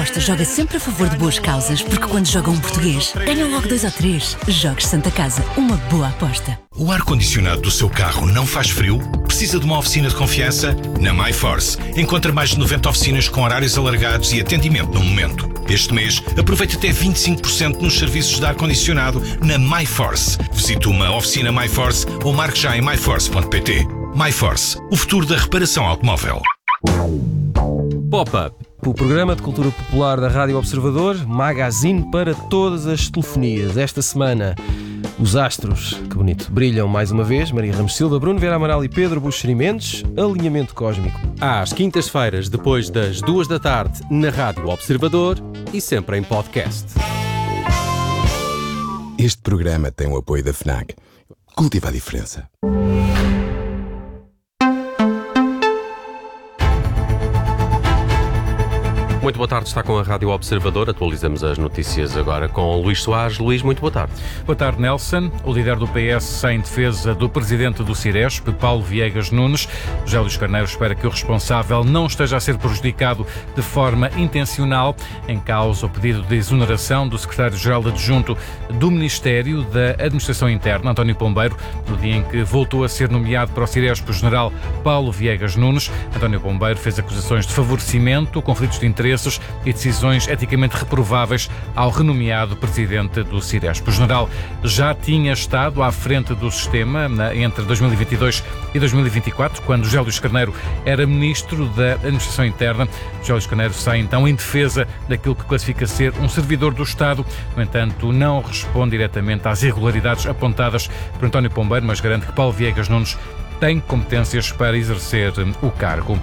Aposta joga sempre a favor de boas causas, porque quando joga um português, ganham logo 2 ou 3. Jogos Santa Casa, uma boa aposta. O ar-condicionado do seu carro não faz frio? Precisa de uma oficina de confiança? Na MyForce. Encontra mais de 90 oficinas com horários alargados e atendimento no momento. Este mês, aproveite até 25% nos serviços de ar-condicionado na MyForce. Visite uma oficina MyForce ou marque já em myforce.pt. MyForce, o futuro da reparação automóvel. Pop-Up, o programa de cultura popular da Rádio Observador, magazine para todas as telefonias. Esta semana, os astros, que bonito, brilham mais uma vez. Maria Ramos Silva, Bruno Vieira Amaral e Pedro Buxeri Mendes. Alinhamento cósmico. Às quintas-feiras, depois das 2 da tarde, na Rádio Observador e sempre em podcast. Este programa tem o apoio da FNAC. Cultiva a diferença. Muito boa tarde, está com a Rádio Observador. Atualizamos as notícias agora com Luís Soares. Luís, muito boa tarde. Boa tarde, Nelson. O líder do PS em defesa do presidente do Ciresp, Paulo Viegas Nunes. José Luís Carneiro espera que o responsável não esteja a ser prejudicado de forma intencional. Em causa o pedido de exoneração do secretário-geral adjunto do Ministério da Administração Interna, António Pombeiro, no dia em que voltou a ser nomeado para o Ciresp o general Paulo Viegas Nunes. António Pombeiro fez acusações de favorecimento, conflitos de interesse e decisões eticamente reprováveis ao renomeado presidente do Ciresp. O general já tinha estado à frente do sistema entre 2022 e 2024, quando José Luís Carneiro era ministro da Administração Interna. José Luís Carneiro sai então em defesa daquilo que classifica ser um servidor do Estado. No entanto, não responde diretamente às irregularidades apontadas por António Pombeiro, mas garante que Paulo Viegas Nunes tem competências para exercer o cargo.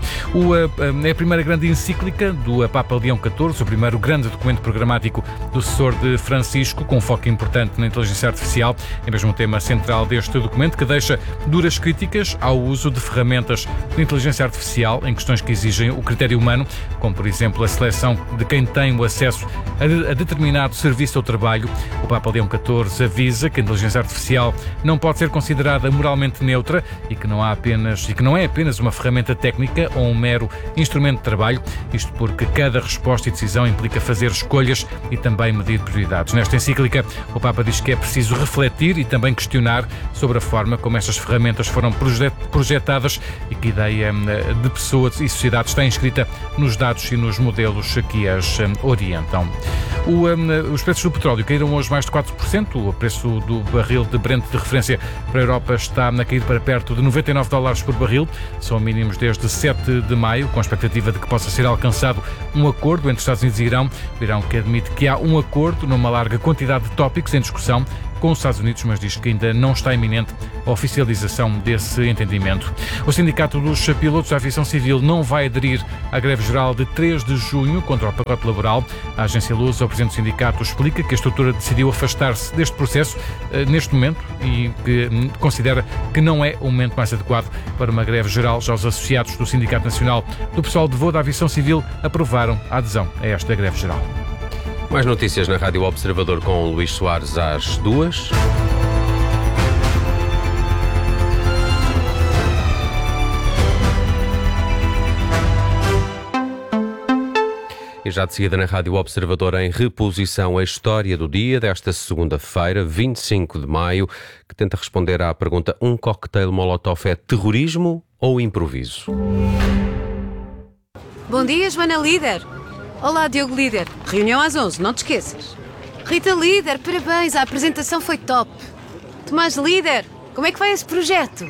É a primeira grande encíclica do Papa Leão XIV, o primeiro grande documento programático do sucessor de Francisco, com foco importante na inteligência artificial. É mesmo o tema central deste documento, que deixa duras críticas ao uso de ferramentas de inteligência artificial em questões que exigem o critério humano, como, por exemplo, a seleção de quem tem o acesso a determinado serviço ou trabalho. O Papa Leão XIV avisa que a inteligência artificial não pode ser considerada moralmente neutra e que não é apenas uma ferramenta técnica ou um mero instrumento de trabalho, isto porque cada resposta e decisão implica fazer escolhas e também medir prioridades. Nesta encíclica, o Papa diz que é preciso refletir e também questionar sobre a forma como estas ferramentas foram projetadas e que ideia de pessoas e sociedade está inscrita nos dados e nos modelos que as orientam. Os preços do petróleo caíram hoje mais de 4%. O preço do barril de Brent de referência para a Europa está a cair para perto de $99 por barril. São mínimos desde 7 de maio, com a expectativa de que possa ser alcançado um acordo entre Estados Unidos e Irão. O Irão que admite que há um acordo numa larga quantidade de tópicos em discussão com os Estados Unidos, mas diz que ainda não está iminente a oficialização desse entendimento. O Sindicato dos Pilotos da Aviação Civil não vai aderir à greve geral de 3 de junho contra o pacote laboral. A agência Lusa, o presidente do sindicato, explica que a estrutura decidiu afastar-se deste processo neste momento e que considera que não é o momento mais adequado para uma greve geral. Já os associados do Sindicato Nacional do Pessoal de Voo da Aviação Civil aprovaram a adesão a esta greve geral. Mais notícias na Rádio Observador com Luís Soares às 2. E já de seguida na Rádio Observador, em reposição, a história do dia desta segunda-feira, 25 de maio, que tenta responder à pergunta: um cocktail Molotov é terrorismo ou improviso? Bom dia, Joana Líder. Olá, Diogo Líder. Reunião às 11, não te esqueças. Rita Líder, parabéns, a apresentação foi top. Tomás Líder, como é que vai esse projeto?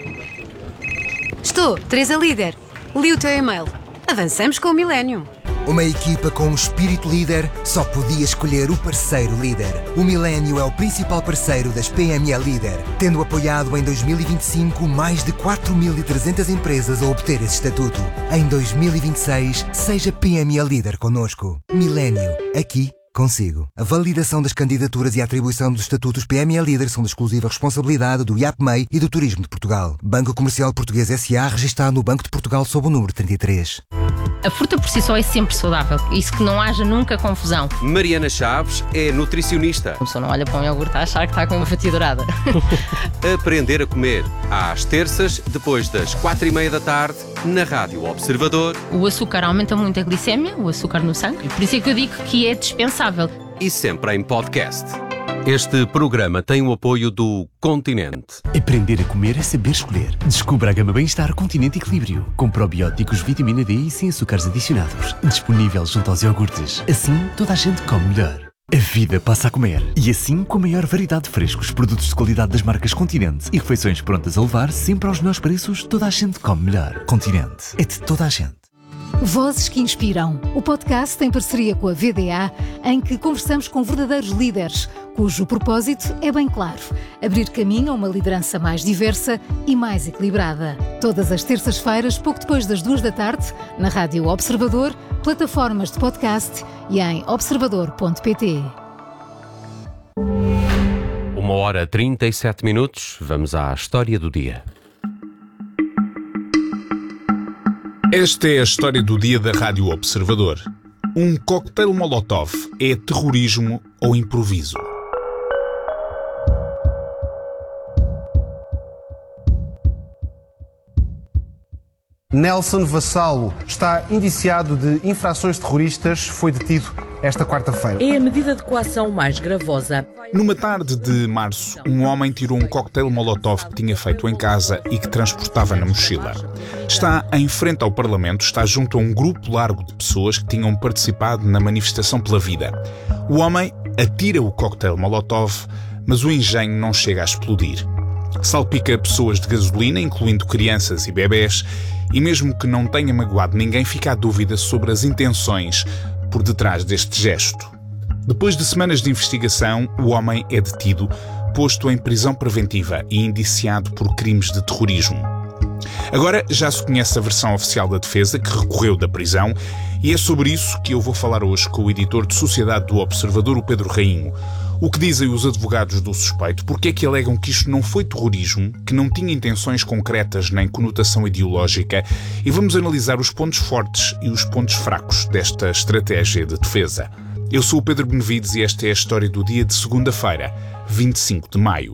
Estou, Teresa Líder. Li o teu e-mail. Avançamos com o Millennium. Uma equipa com um espírito líder só podia escolher o parceiro líder. O Millennium é o principal parceiro das PME Líder, tendo apoiado em 2025 mais de 4.300 empresas a obter esse estatuto. Em 2026, seja PME Líder connosco. Millennium, aqui consigo. A validação das candidaturas e a atribuição dos estatutos PME Líder são de exclusiva responsabilidade do IAPMEI e do Turismo de Portugal. Banco Comercial Português S.A., registado no Banco de Portugal sob o número 33. A fruta por si só é sempre saudável, isso que não haja nunca confusão. Mariana Chaves é nutricionista. A pessoa não olha para um iogurte a achar que está com uma fatia dourada. Aprender a comer, às terças, depois das 4:30 da tarde, na Rádio Observador. O açúcar aumenta muito a glicémia, o açúcar no sangue, e por isso é que eu digo que é dispensável. E sempre em podcast. Este programa tem o apoio do Continente. Aprender a comer é saber escolher. Descubra a gama Bem-Estar Continente Equilíbrio, com probióticos, vitamina D e sem açúcares adicionados. Disponível junto aos iogurtes. Assim, toda a gente come melhor. A vida passa a comer. E assim, com a maior variedade de frescos, produtos de qualidade das marcas Continente e refeições prontas a levar, sempre aos melhores preços, toda a gente come melhor. Continente. É de toda a gente. Vozes que Inspiram, o podcast em parceria com a VDA, em que conversamos com verdadeiros líderes, cujo propósito é bem claro: abrir caminho a uma liderança mais diversa e mais equilibrada. Todas as terças-feiras, pouco depois das 2 da tarde, na Rádio Observador, plataformas de podcast e em observador.pt. 1h37, vamos à história do dia. Esta é a história do dia da Rádio Observador. Um cocktail Molotov é terrorismo ou improviso? Nelson Vassalo está indiciado de infrações terroristas, foi detido esta quarta-feira. É a medida de coação mais gravosa. Numa tarde de março, um homem tirou um cocktail Molotov que tinha feito em casa e que transportava na mochila. Está em frente ao Parlamento, está junto a um grupo largo de pessoas que tinham participado na manifestação pela vida. O homem atira o cocktail Molotov, mas o engenho não chega a explodir. Salpica pessoas de gasolina, incluindo crianças e bebés, e mesmo que não tenha magoado ninguém, fica a dúvida sobre as intenções por detrás deste gesto. Depois de semanas de investigação, o homem é detido, posto em prisão preventiva e indiciado por crimes de terrorismo. Agora já se conhece a versão oficial da defesa, que recorreu da prisão, e é sobre isso que eu vou falar hoje com o editor de Sociedade do Observador, o Pedro Rainho. O que dizem os advogados do suspeito? Porque é que alegam que isto não foi terrorismo, que não tinha intenções concretas nem conotação ideológica? E vamos analisar os pontos fortes e os pontos fracos desta estratégia de defesa. Eu sou o Pedro Benevides e esta é a história do dia de segunda-feira, 25 de maio.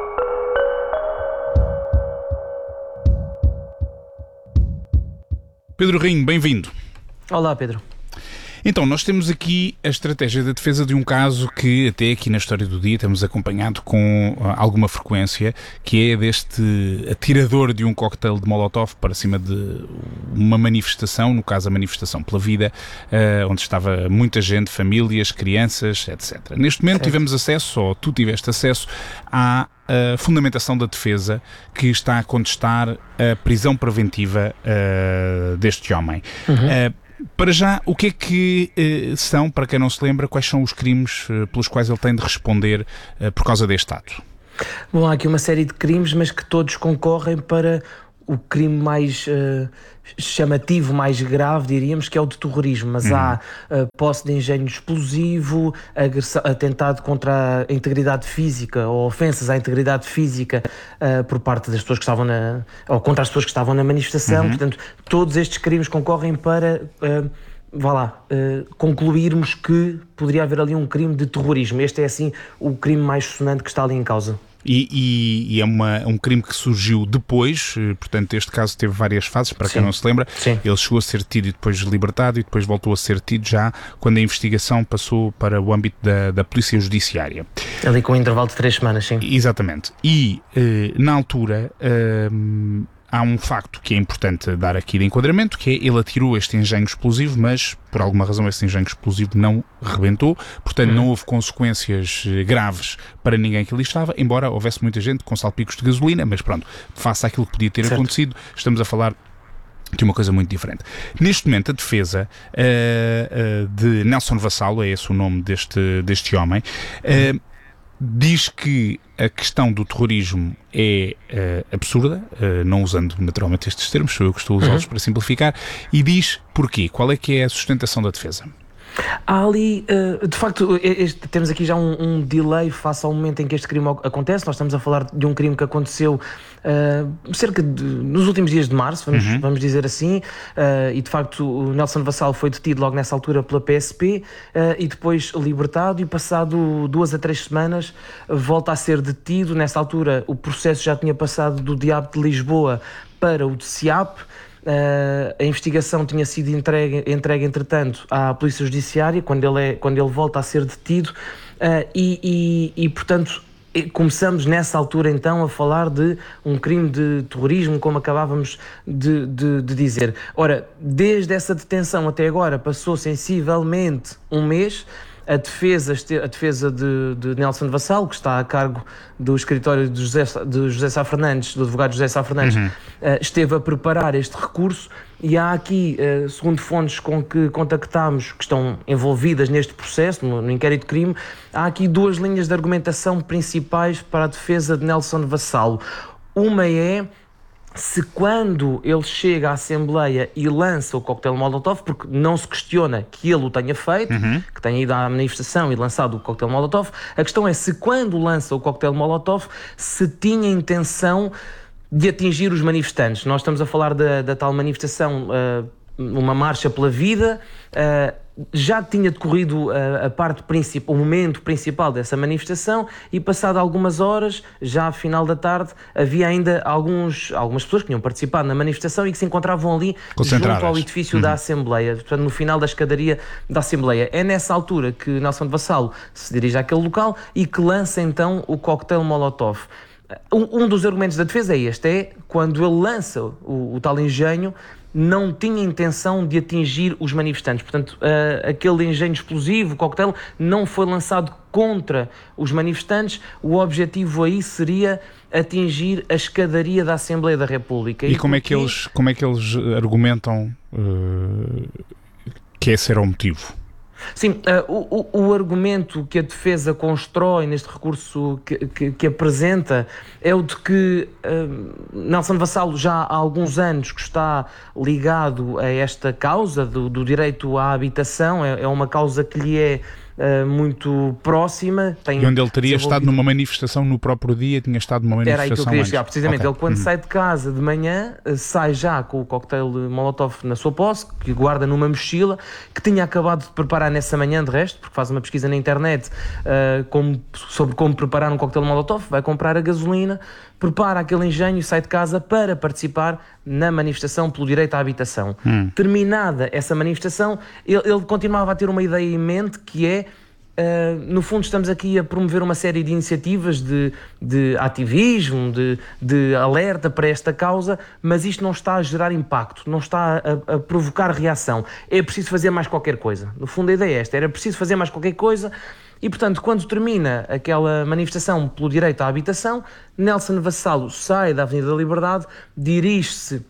Pedro Rainho, bem-vindo. Olá, Pedro. Então, nós temos aqui a estratégia de defesa de um caso que até aqui na história do dia temos acompanhado com alguma frequência, que é deste atirador de um cocktail de Molotov para cima de uma manifestação, no caso a manifestação pela vida, onde estava muita gente, famílias, crianças, etc. Neste momento tivemos acesso, ou tu tiveste acesso, à fundamentação da defesa que está a contestar a prisão preventiva deste homem. Para já, o que é que são, para quem não se lembra, quais são os crimes pelos quais ele tem de responder por causa deste ato? Bom, há aqui uma série de crimes, mas que todos concorrem para o crime mais chamativo, mais grave, diríamos, que é o de terrorismo. Mas há posse de engenho explosivo, atentado contra a integridade física ou ofensas à integridade física por parte das pessoas que estavam ou contra as pessoas que estavam na manifestação. Portanto, todos estes crimes concorrem para concluirmos que poderia haver ali um crime de terrorismo. Este é, assim, o crime mais sonante que está ali em causa. E é um crime que surgiu depois, portanto este caso teve várias fases, para quem não se lembra. Ele chegou a ser tido e depois libertado e depois voltou a ser tido já quando a investigação passou para o âmbito da Polícia Judiciária. Ali com um intervalo de 3 semanas, sim. Exatamente. E na altura há um facto que é importante dar aqui de enquadramento, que é ele atirou este engenho explosivo, mas por alguma razão esse engenho explosivo não rebentou, portanto não houve consequências graves para ninguém que ali estava, embora houvesse muita gente com salpicos de gasolina, mas pronto, face àquilo que podia ter acontecido, estamos a falar de uma coisa muito diferente. Neste momento a defesa de Nelson Vassalo, é esse o nome deste homem, diz que a questão do terrorismo é absurda, não usando naturalmente estes termos, sou eu que estou a usá-los para simplificar, e diz porquê? Qual é que é a sustentação da defesa? Há ali, de facto, temos aqui já um delay face ao momento em que este crime acontece. Nós estamos a falar de um crime que aconteceu nos últimos dias de março, vamos dizer assim, e de facto o Nelson Vassalo foi detido logo nessa altura pela PSP e depois libertado, e passado 2 a 3 semanas volta a ser detido. Nessa altura o processo já tinha passado do DIAP de Lisboa para o de SIAP. A investigação tinha sido entregue entretanto à Polícia Judiciária quando ele volta a ser detido, e portanto começamos nessa altura então a falar de um crime de terrorismo, como acabávamos de dizer. Ora, desde essa detenção até agora passou sensivelmente um mês. A defesa de Nelson Vassalo, que está a cargo do escritório de José Sá Fernandes, do advogado José Sá Fernandes, esteve a preparar este recurso, e há aqui, segundo fontes com que contactámos, que estão envolvidas neste processo, no inquérito de crime, há aqui 2 linhas de argumentação principais para a defesa de Nelson Vassalo. Uma é se quando ele chega à Assembleia e lança o coquetel Molotov, porque não se questiona que ele o tenha feito, que tenha ido à manifestação e lançado o coquetel Molotov, a questão é se quando lança o coquetel Molotov se tinha intenção de atingir os manifestantes. Nós estamos a falar da tal manifestação, uma marcha pela vida. Já tinha decorrido o momento principal dessa manifestação, e passado algumas horas, já à final da tarde, havia ainda algumas pessoas que tinham participado na manifestação e que se encontravam ali junto ao edifício da Assembleia, portanto no final da escadaria da Assembleia. É nessa altura que Nelson Vassalo se dirige àquele local e que lança então o coquetel Molotov. Um dos argumentos da defesa é este, quando ele lança o tal engenho, não tinha intenção de atingir os manifestantes. Portanto, aquele engenho explosivo, o coquetel, não foi lançado contra os manifestantes. O objetivo aí seria atingir a escadaria da Assembleia da República. E como é que eles argumentam que esse era o motivo? Sim, o argumento que a defesa constrói neste recurso que apresenta é o de que Nelson Vassalo já há alguns anos que está ligado a esta causa do direito à habitação. É uma causa que lhe é muito próxima. E onde ele teria estado numa manifestação no próprio dia, tinha estado numa manifestação. Era aí que eu queria chegar, precisamente. Ele, quando sai de casa de manhã, sai já com o coquetel Molotov na sua posse, que guarda numa mochila, que tinha acabado de preparar nessa manhã, de resto, porque faz uma pesquisa na internet sobre como preparar um coquetel Molotov, vai comprar a gasolina, prepara aquele engenho e sai de casa para participar na manifestação pelo direito à habitação. Terminada essa manifestação, ele continuava a ter uma ideia em mente, que é, no fundo, estamos aqui a promover uma série de iniciativas de ativismo, de alerta para esta causa, mas isto não está a gerar impacto, não está a provocar reação. É preciso fazer mais qualquer coisa. No fundo, a ideia é esta, era preciso fazer mais qualquer coisa. E, portanto, quando termina aquela manifestação pelo direito à habitação, Nelson Vassalo sai da Avenida da Liberdade, dirige-se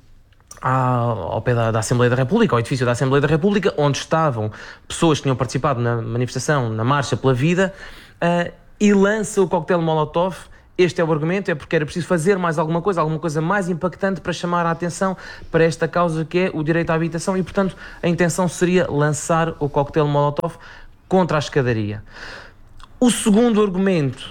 ao pé da Assembleia da República, ao edifício da Assembleia da República, onde estavam pessoas que tinham participado na manifestação, na Marcha pela Vida, e lança o coquetel Molotov. Este é o argumento, é porque era preciso fazer mais alguma coisa mais impactante para chamar a atenção para esta causa que é o direito à habitação, e, portanto, a intenção seria lançar o coquetel Molotov contra a escadaria. O segundo argumento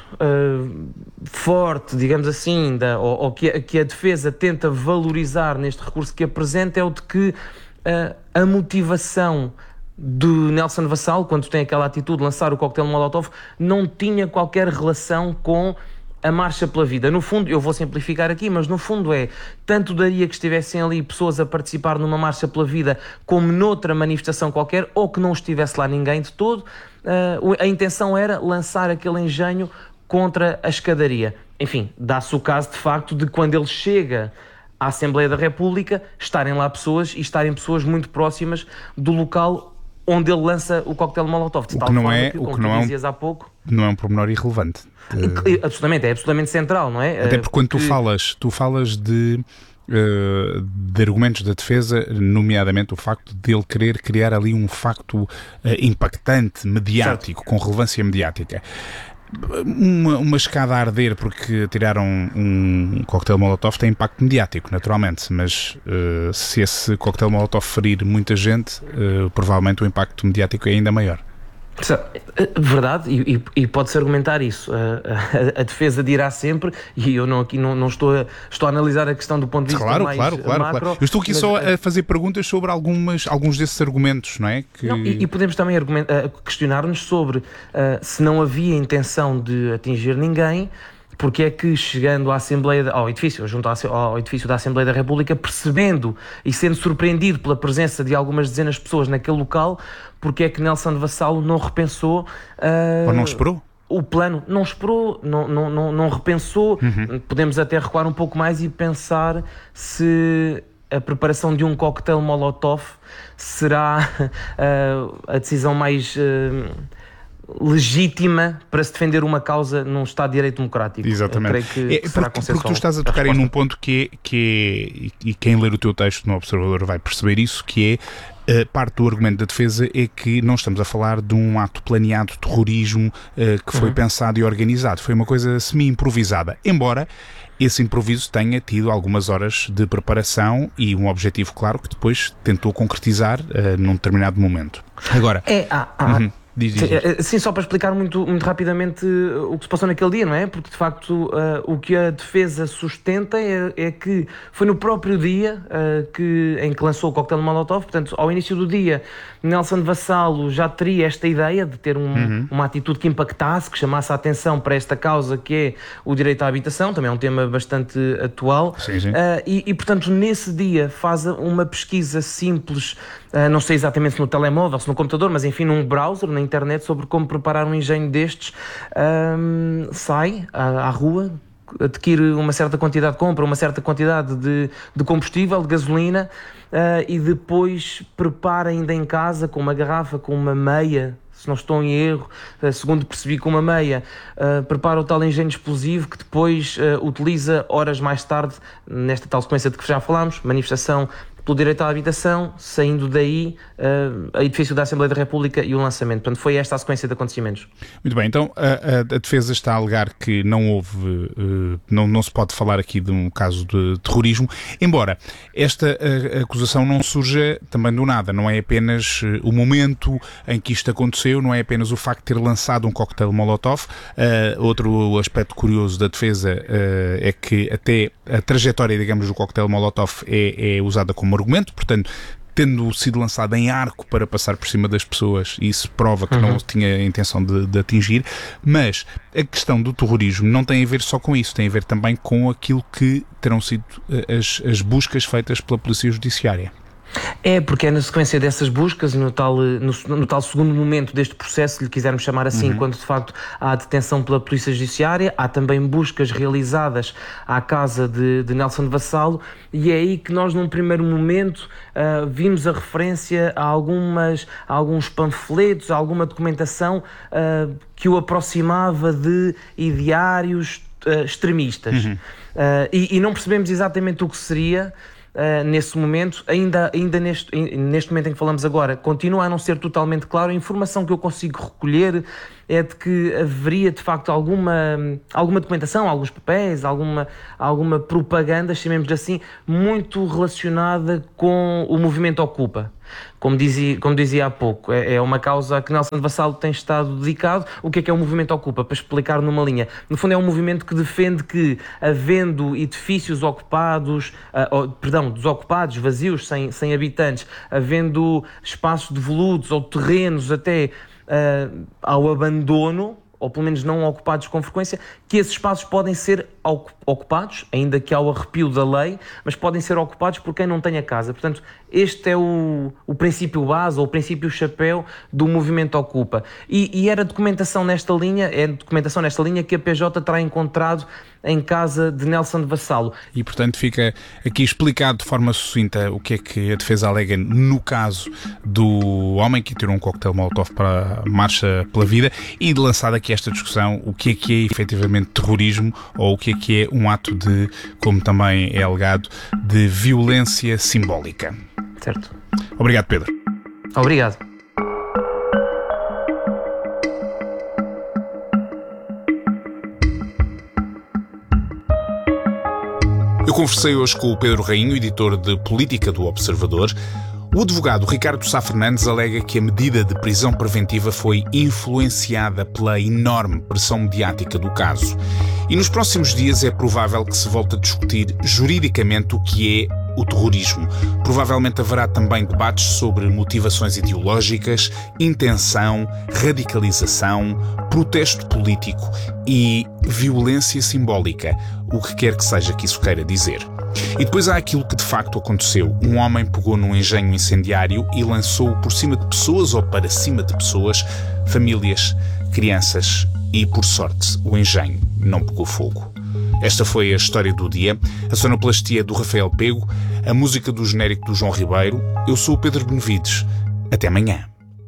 forte, digamos assim, que a defesa tenta valorizar neste recurso que apresenta, é o de que a motivação do Nelson Vassalo, quando tem aquela atitude de lançar o coquetel Molotov, não tinha qualquer relação com a Marcha pela Vida. No fundo, eu vou simplificar aqui, mas no fundo tanto daria que estivessem ali pessoas a participar numa Marcha pela Vida como noutra manifestação qualquer, ou que não estivesse lá ninguém de todo. A intenção era lançar aquele engenho contra a escadaria. Enfim, dá-se o caso de facto de, quando ele chega à Assembleia da República, estarem lá pessoas, e estarem pessoas muito próximas do local onde ele lança o coquetel Molotov. De tal forma que, como tu dizias há pouco, não é um pormenor irrelevante. Absolutamente, é absolutamente central, não é? Até porque quando tu falas de argumentos da defesa, nomeadamente o facto de ele querer criar ali um facto impactante, mediático, certo, com relevância mediática. Uma escada a arder porque tiraram um coquetel Molotov tem impacto mediático, naturalmente, mas se esse coquetel Molotov ferir muita gente, provavelmente o impacto mediático é ainda maior. Verdade, e pode-se argumentar isso. A defesa dirá sempre, e eu não estou a analisar a questão do ponto de vista mais macro. Eu estou aqui só a fazer perguntas sobre alguns desses argumentos, não é? E podemos também questionar-nos sobre se não havia intenção de atingir ninguém, porque é que chegando ao edifício da Assembleia da República, percebendo e sendo surpreendido pela presença de algumas dezenas de pessoas naquele local, porque é que Nelson Vassalo não repensou... Ou não esperou? O plano não esperou, não repensou. Podemos até recuar um pouco mais e pensar se a preparação de um coquetel Molotov será a decisão mais... legítima para se defender uma causa num Estado de Direito Democrático. Exatamente. Creio que será consensual. Porque tu estás a tocar aí num ponto que é, e quem ler o teu texto no Observador vai perceber isso, que é parte do argumento da defesa é que não estamos a falar de um ato planeado de terrorismo que foi pensado e organizado. Foi uma coisa semi-improvisada. Embora esse improviso tenha tido algumas horas de preparação e um objetivo claro que depois tentou concretizar num determinado momento. Agora... Diz. Sim, só para explicar muito rapidamente o que se passou naquele dia, não é? Porque de facto o que a defesa sustenta é que foi no próprio dia em que lançou o coquetel Molotov. Portanto, ao início do dia, Nelson Vassalo já teria esta ideia de ter uma atitude que impactasse, que chamasse a atenção para esta causa que é o direito à habitação, também é um tema bastante atual. Sim, sim. E portanto, nesse dia faz uma pesquisa simples, não sei exatamente se no telemóvel, se no computador, mas enfim, num browser, na internet, sobre como preparar um engenho destes. Sai à rua, adquire uma certa quantidade, compra uma certa quantidade de combustível, de gasolina, e depois prepara ainda em casa com uma garrafa, com uma meia, se não estou em erro, segundo percebi, com uma meia, prepara o tal engenho explosivo que depois utiliza horas mais tarde, nesta tal sequência de que já falámos, manifestação pelo direito à habitação, saindo daí a edifício da Assembleia da República e o lançamento. Portanto, foi esta a sequência de acontecimentos. Muito bem, então a defesa está a alegar que não houve, não se pode falar aqui de um caso de terrorismo, embora esta acusação não surja também do nada, não é apenas o momento em que isto aconteceu, não é apenas o facto de ter lançado um coquetel Molotov. Outro aspecto curioso da defesa é que até a trajetória, digamos, do coquetel Molotov é usada como argumento, portanto, tendo sido lançado em arco para passar por cima das pessoas, isso prova que não tinha a intenção de atingir, mas a questão do terrorismo não tem a ver só com isso, tem a ver também com aquilo que terão sido as buscas feitas pela Polícia Judiciária. É, porque é na sequência dessas buscas, no tal segundo momento deste processo, se lhe quisermos chamar assim, quando de facto há a detenção pela Polícia Judiciária, há também buscas realizadas à casa de Nelson Vassalo, e é aí que nós num primeiro momento vimos a referência a alguns panfletos, a alguma documentação que o aproximava de ideários extremistas. E não percebemos exatamente o que seria. Nesse momento, ainda neste momento em que falamos agora, continua a não ser totalmente claro. A informação que eu consigo recolher é de que haveria de facto alguma documentação, alguns papéis, alguma propaganda, chamemos-lhe assim, muito relacionada com o movimento Ocupa. Como dizia há pouco, é uma causa a que Nelson Vassalo tem estado dedicado. O que é o movimento Ocupa? Para explicar numa linha. No fundo é um movimento que defende que, havendo edifícios desocupados, vazios, sem habitantes, havendo espaços devolutos ou terrenos até ao abandono, ou pelo menos não ocupados com frequência, que esses espaços podem ser ocupados, ainda que ao arrepio da lei, mas podem ser ocupados por quem não tem a casa. Portanto, este é o princípio base, ou o princípio chapéu do movimento Ocupa. E era documentação nesta linha, que a PJ terá encontrado em casa de Nelson Vassalo. E, portanto, fica aqui explicado de forma sucinta o que é que a defesa alega no caso do homem que tirou um coquetel Molotov para a Marcha pela Vida, e de lançar aqui esta discussão, o que é efetivamente terrorismo, ou o que é um ato de, como também é alegado, de violência simbólica. Certo. Obrigado, Pedro. Obrigado. Eu conversei hoje com o Pedro Rainho, editor de Política do Observador. O advogado Ricardo Sá Fernandes alega que a medida de prisão preventiva foi influenciada pela enorme pressão mediática do caso. E nos próximos dias é provável que se volte a discutir juridicamente o que é o terrorismo. Provavelmente haverá também debates sobre motivações ideológicas, intenção, radicalização, protesto político e violência simbólica, o que quer que seja que isso queira dizer. E depois há aquilo que de facto aconteceu. Um homem pegou num engenho incendiário e lançou-o por cima de pessoas ou para cima de pessoas, famílias, crianças e, por sorte, o engenho não pegou fogo. Esta foi a história do dia, a sonoplastia do Rafael Pego, a música do genérico do João Ribeiro. Eu sou o Pedro Benevides. Até amanhã.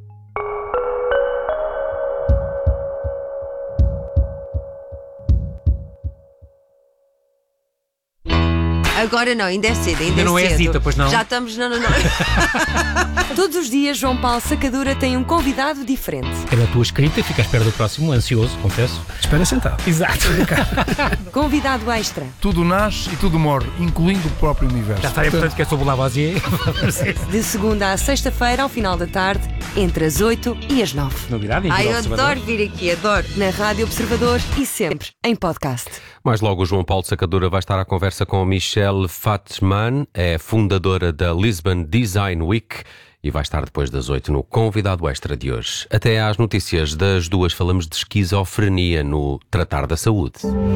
Agora não, ainda é cedo, ainda não é cedo. Zita, pois não? Já estamos, não. Todos os dias, João Paulo Sacadura tem um convidado diferente. Pela tua escrita e fica à espera do próximo, ansioso, confesso. Espera sentado. Exato. Convidado extra. Tudo nasce e tudo morre, incluindo o próprio universo. Já está, é portanto que é sobre o Lavoisier. De segunda à sexta-feira, ao final da tarde, entre as 8 e as 9. Novidade, em eu adoro vir aqui, adoro. Na Rádio Observador e sempre em podcast. Mais logo o João Paulo Sacadura vai estar à conversa com Michelle Fatzman, é fundadora da Lisbon Design Week e vai estar depois das 8 no Convidado Extra de hoje. Até às notícias das 2 falamos de esquizofrenia no Tratar da Saúde.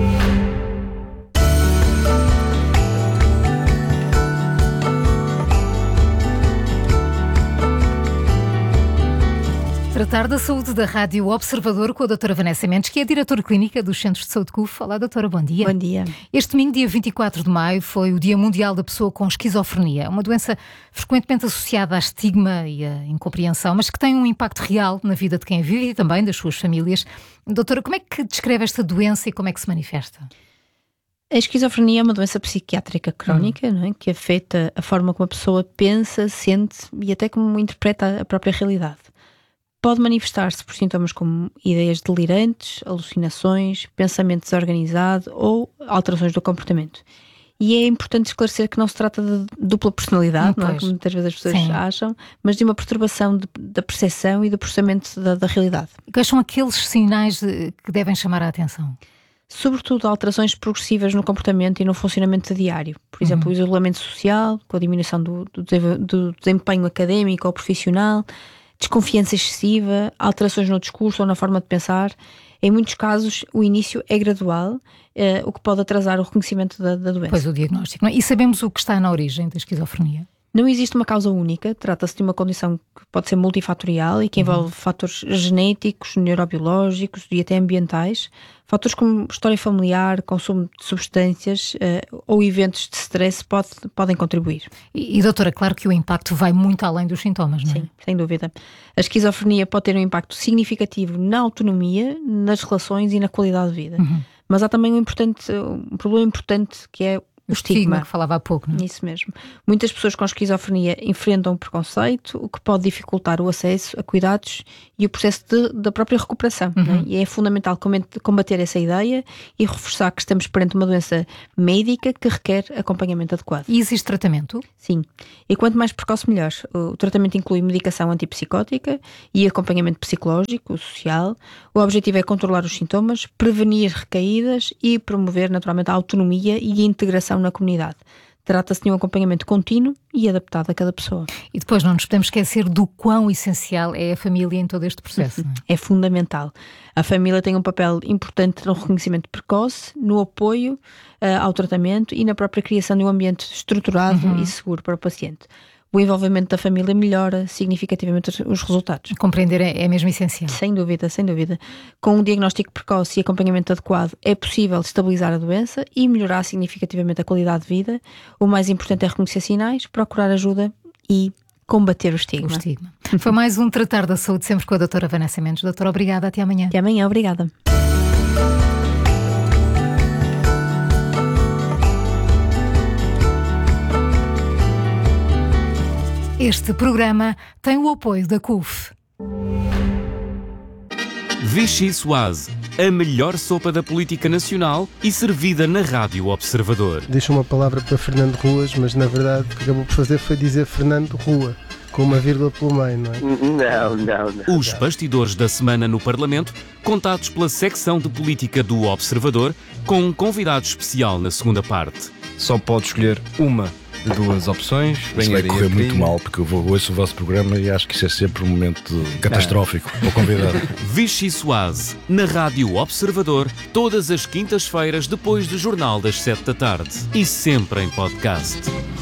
Tratar da saúde da Rádio Observador com a doutora Vanessa Mendes, que é diretora clínica dos Centros de Saúde CUF. Olá, doutora, bom dia. Bom dia. Este domingo, dia 24 de maio, foi o Dia Mundial da Pessoa com Esquizofrenia, uma doença frequentemente associada a estigma e a incompreensão, mas que tem um impacto real na vida de quem a vive e também das suas famílias. Doutora, como é que descreve esta doença e como é que se manifesta? A esquizofrenia é uma doença psiquiátrica crónica, não é? Que afeta a forma como a pessoa pensa, sente e até como interpreta a própria realidade. Pode manifestar-se por sintomas como ideias delirantes, alucinações, pensamento desorganizado ou alterações do comportamento. E é importante esclarecer que não se trata de dupla personalidade, não é? Como muitas vezes as pessoas acham, mas de uma perturbação da percepção e do processamento da realidade. Quais são aqueles sinais que devem chamar a atenção? Sobretudo alterações progressivas no comportamento e no funcionamento diário. Por exemplo, o isolamento social, com a diminuição do desempenho académico ou profissional, desconfiança excessiva, alterações no discurso ou na forma de pensar. Em muitos casos, o início é gradual, o que pode atrasar o reconhecimento da doença. Pois, o diagnóstico. Não é? E sabemos o que está na origem da esquizofrenia? Não existe uma causa única, trata-se de uma condição que pode ser multifatorial e que envolve fatores genéticos, neurobiológicos e até ambientais, fatores como história familiar, consumo de substâncias ou eventos de stress podem contribuir. E doutora, claro que o impacto vai muito além dos sintomas, não é? Sim, sem dúvida. A esquizofrenia pode ter um impacto significativo na autonomia, nas relações e na qualidade de vida. Mas há também um problema importante que é o estigma que falava há pouco, não é? Isso mesmo. Muitas pessoas com esquizofrenia enfrentam o preconceito, o que pode dificultar o acesso a cuidados e o processo da própria recuperação. Não é? E é fundamental combater essa ideia e reforçar que estamos perante uma doença médica que requer acompanhamento adequado. E existe tratamento? Sim. E quanto mais precoce, melhor. O tratamento inclui medicação antipsicótica e acompanhamento psicológico, social. O objetivo é controlar os sintomas, prevenir recaídas e promover naturalmente a autonomia e a integração na comunidade. Trata-se de um acompanhamento contínuo e adaptado a cada pessoa. E depois não nos podemos esquecer do quão essencial é a família em todo este processo. Não é? É fundamental. A família tem um papel importante no reconhecimento precoce, no apoio ao tratamento e na própria criação de um ambiente estruturado e seguro para o paciente. O envolvimento da família melhora significativamente os resultados. Compreender é mesmo essencial. Sem dúvida, sem dúvida. Com um diagnóstico precoce e acompanhamento adequado é possível estabilizar a doença e melhorar significativamente a qualidade de vida. O mais importante é reconhecer sinais, procurar ajuda e combater o estigma. Foi mais um Tratar da Saúde, sempre com a doutora Vanessa Mendes. Doutora, obrigada. Até amanhã. Até amanhã, obrigada. Este programa tem o apoio da CUF. Vichy Suase. a melhor sopa da política nacional e servida na Rádio Observador. Deixa uma palavra para Fernando Ruas, mas na verdade o que acabou por fazer foi dizer Fernando Rua, com uma vírgula pelo meio, não é? Os bastidores da semana no Parlamento, contados pela secção de política do Observador, com um convidado especial na segunda parte. Só pode escolher uma de duas opções. Isso vai correr muito mal, porque eu ouço o vosso programa e acho que isso é sempre um momento catastrófico para o convidado. Vichy Soase, na Rádio Observador, todas as quintas-feiras depois do Jornal das 7 da tarde. E sempre em podcast.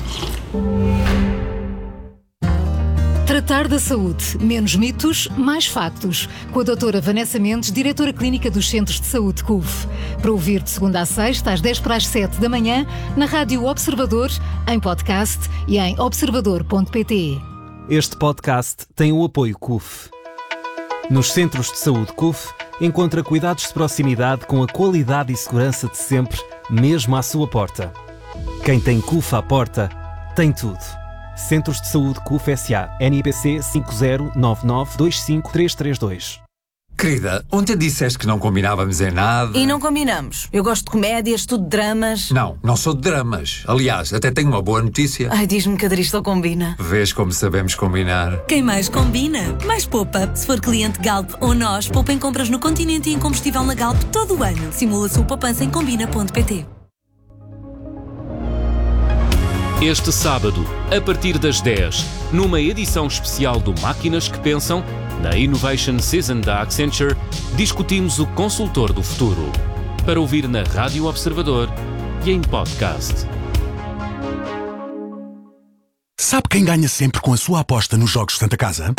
Tratar da saúde. Menos mitos, mais factos. Com a doutora Vanessa Mendes, diretora clínica dos Centros de Saúde CUF. Para ouvir de segunda a sexta, às 10 para as 7 da manhã, na Rádio Observador, em podcast e em observador.pt. Este podcast tem o apoio CUF. Nos Centros de Saúde CUF, encontra cuidados de proximidade com a qualidade e segurança de sempre, mesmo à sua porta. Quem tem CUF à porta, tem tudo. Centros de Saúde CUF S.A. NIPC 509925332. Querida, ontem disseste que não combinávamos em nada. E não combinamos. Eu gosto de comédias, estudo dramas. Não sou de dramas. Aliás, até tenho uma boa notícia. Ai, diz-me que a Dristol combina. Vês como sabemos combinar. Quem mais combina, mais poupa. Se for cliente Galp ou nós, poupa em compras no Continente e em combustível na Galp todo o ano. Simula a sua poupança em combina.pt. Este sábado, a partir das 10, numa edição especial do Máquinas que Pensam, na Innovation Season da Accenture, discutimos o consultor do futuro. Para ouvir na Rádio Observador e em podcast. Sabe quem ganha sempre com a sua aposta nos Jogos Santa Casa?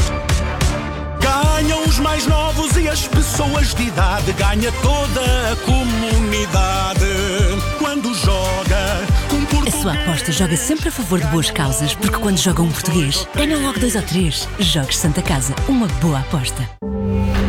Ganham os mais novos e as pessoas de idade. Ganha toda a comunidade. Quando joga A sua aposta joga sempre a favor de boas causas, porque quando joga um português, ganha logo 2 ou 3. Jogos Santa Casa, uma boa aposta.